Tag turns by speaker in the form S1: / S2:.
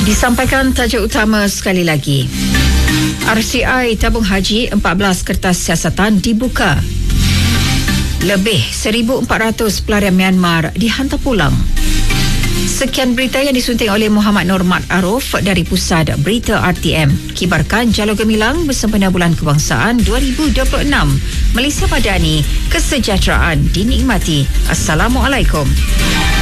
S1: Disampaikan tajuk utama sekali lagi. RCI tabung haji 14 kertas siasatan dibuka. Lebih 1,400 pelarian Myanmar dihantar pulang. Sekian berita yang disunting oleh Muhammad Nur Mat Aruf dari Pusat Berita RTM. Kibarkan Jalur Gemilang bersempena Bulan Kebangsaan 2026. Malaysia Madani, kesejahteraan dinikmati. Assalamualaikum.